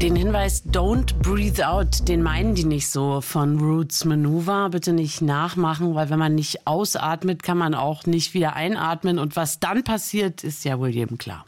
Den Hinweis Don't Breathe Out, den meinen die nicht so von Roots Maneuver. Bitte nicht nachmachen, weil wenn man nicht ausatmet, kann man auch nicht wieder einatmen. Und was dann passiert, ist ja wohl jedem klar.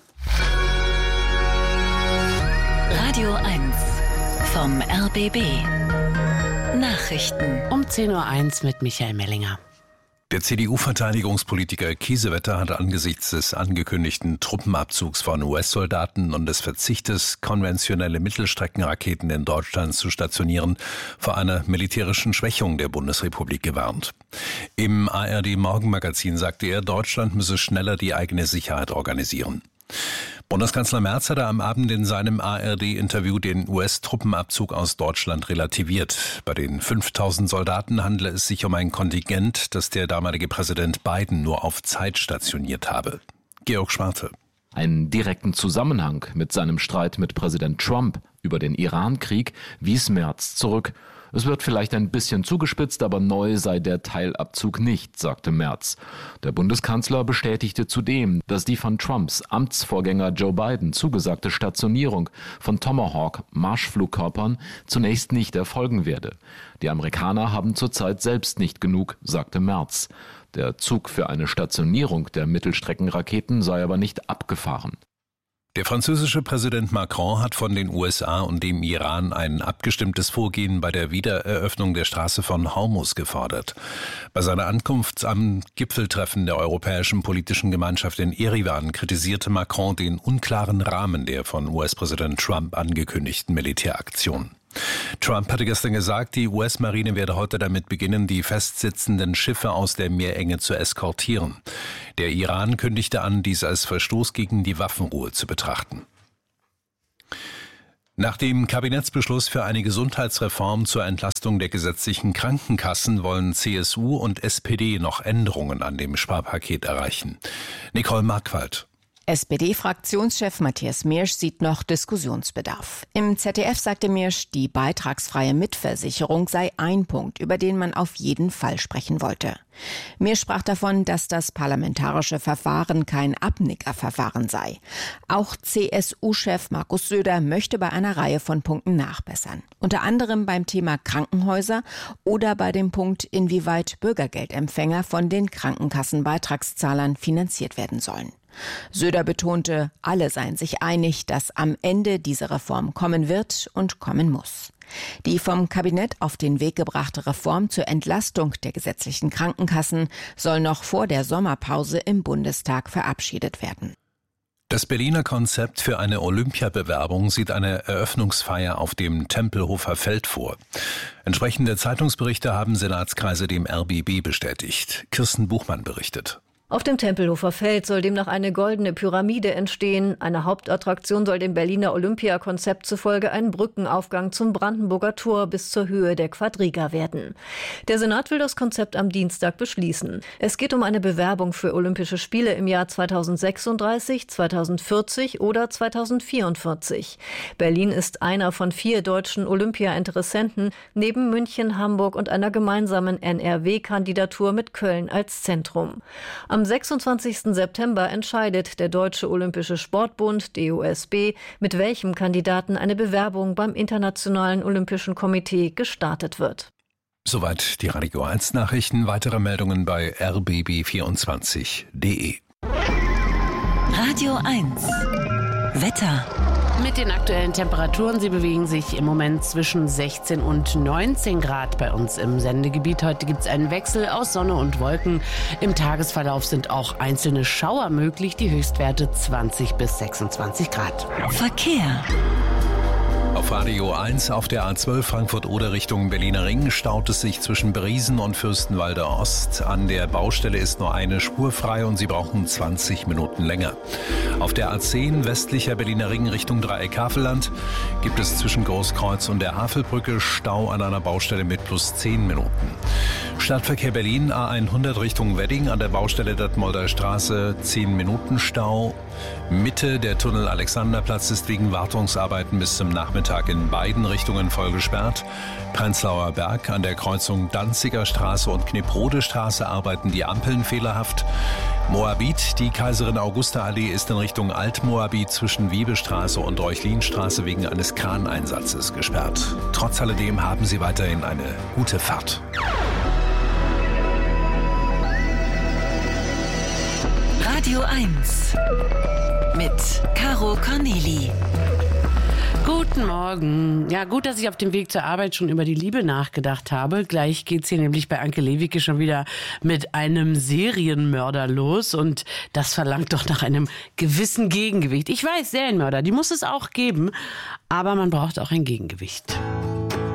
Radio 1 vom RBB. Nachrichten. Um 10.01 Uhr mit Michael Mellinger. Der CDU-Verteidigungspolitiker Kiesewetter hat angesichts des angekündigten Truppenabzugs von US-Soldaten und des Verzichtes, konventionelle Mittelstreckenraketen in Deutschland zu stationieren, vor einer militärischen Schwächung der Bundesrepublik gewarnt. Im ARD-Morgenmagazin sagte er, Deutschland müsse schneller die eigene Sicherheit organisieren. Bundeskanzler Merz hatte am Abend in seinem ARD-Interview den US-Truppenabzug aus Deutschland relativiert. Bei den 5000 Soldaten handele es sich um ein Kontingent, das der damalige Präsident Biden nur auf Zeit stationiert habe. Georg Schwarte. Einen direkten Zusammenhang mit seinem Streit mit Präsident Trump über den Iran-Krieg wies Merz zurück. Es wird vielleicht ein bisschen zugespitzt, aber neu sei der Teilabzug nicht, sagte Merz. Der Bundeskanzler bestätigte zudem, dass die von Trumps Amtsvorgänger Joe Biden zugesagte Stationierung von Tomahawk-Marschflugkörpern zunächst nicht erfolgen werde. Die Amerikaner haben zurzeit selbst nicht genug, sagte Merz. Der Zug für eine Stationierung der Mittelstreckenraketen sei aber nicht abgefahren. Der französische Präsident Macron hat von den USA und dem Iran ein abgestimmtes Vorgehen bei der Wiedereröffnung der Straße von Hormuz gefordert. Bei seiner Ankunft am Gipfeltreffen der Europäischen Politischen Gemeinschaft in Erivan kritisierte Macron den unklaren Rahmen der von US-Präsident Trump angekündigten Militäraktion. Trump hatte gestern gesagt, die US-Marine werde heute damit beginnen, die festsitzenden Schiffe aus der Meerenge zu eskortieren. Der Iran kündigte an, dies als Verstoß gegen die Waffenruhe zu betrachten. Nach dem Kabinettsbeschluss für eine Gesundheitsreform zur Entlastung der gesetzlichen Krankenkassen wollen CSU und SPD noch Änderungen an dem Sparpaket erreichen. Nicole Markwald. SPD-Fraktionschef Matthias Miersch sieht noch Diskussionsbedarf. Im ZDF sagte Miersch, die beitragsfreie Mitversicherung sei ein Punkt, über den man auf jeden Fall sprechen wollte. Miersch sprach davon, dass das parlamentarische Verfahren kein Abnickerverfahren sei. Auch CSU-Chef Markus Söder möchte bei einer Reihe von Punkten nachbessern. Unter anderem beim Thema Krankenhäuser oder bei dem Punkt, inwieweit Bürgergeldempfänger von den Krankenkassenbeitragszahlern finanziert werden sollen. Söder betonte, alle seien sich einig, dass am Ende diese Reform kommen wird und kommen muss. Die vom Kabinett auf den Weg gebrachte Reform zur Entlastung der gesetzlichen Krankenkassen soll noch vor der Sommerpause im Bundestag verabschiedet werden. Das Berliner Konzept für eine Olympiabewerbung sieht eine Eröffnungsfeier auf dem Tempelhofer Feld vor. Entsprechende Zeitungsberichte haben Senatskreise dem RBB bestätigt. Kirsten Buchmann berichtet. Auf dem Tempelhofer Feld soll demnach eine goldene Pyramide entstehen. Eine Hauptattraktion soll dem Berliner Olympiakonzept zufolge ein Brückenaufgang zum Brandenburger Tor bis zur Höhe der Quadriga werden. Der Senat will das Konzept am Dienstag beschließen. Es geht um eine Bewerbung für Olympische Spiele im Jahr 2036, 2040 oder 2044. Berlin ist einer von 4 deutschen Olympia-Interessenten, neben München, Hamburg und einer gemeinsamen NRW-Kandidatur mit Köln als Zentrum. Am 26. September entscheidet der Deutsche Olympische Sportbund, DOSB, mit welchem Kandidaten eine Bewerbung beim Internationalen Olympischen Komitee gestartet wird. Soweit die Radio 1 Nachrichten. Weitere Meldungen bei rbb24.de. Radio 1 Wetter. Mit den aktuellen Temperaturen, sie bewegen sich im Moment zwischen 16 und 19 Grad bei uns im Sendegebiet. Heute gibt es einen Wechsel aus Sonne und Wolken. Im Tagesverlauf sind auch einzelne Schauer möglich, die Höchstwerte 20 bis 26 Grad. Verkehr. Auf Radio 1 auf der A12 Frankfurt-Oder Richtung Berliner Ring staut es sich zwischen Briesen und Fürstenwalder Ost. An der Baustelle ist nur eine Spur frei und Sie brauchen 20 Minuten länger. Auf der A10 westlicher Berliner Ring Richtung Dreieck Havelland gibt es zwischen Großkreuz und der Havelbrücke Stau an einer Baustelle mit plus 10 Minuten. Stadtverkehr Berlin, A100 Richtung Wedding an der Baustelle Detmolder Straße, 10 Minuten Stau. Mitte der Tunnel Alexanderplatz ist wegen Wartungsarbeiten bis zum Nachmittag in beiden Richtungen voll gesperrt. Prenzlauer Berg an der Kreuzung Danziger Straße und Kniprode Straße arbeiten die Ampeln fehlerhaft. Moabit, die Kaiserin Augusta Allee ist in Richtung Altmoabit zwischen Wiebestraße und Reuchlinstraße wegen eines Kraneinsatzes gesperrt. Trotz alledem haben Sie weiterhin eine gute Fahrt. Radio 1 mit Caro Corneli. Guten Morgen. Ja, gut, dass ich auf dem Weg zur Arbeit schon über die Liebe nachgedacht habe. Gleich geht's hier nämlich bei Anke Lewicke schon wieder mit einem Serienmörder los. Und das verlangt doch nach einem gewissen Gegengewicht. Ich weiß, Serienmörder, die muss es auch geben. Aber man braucht auch ein Gegengewicht.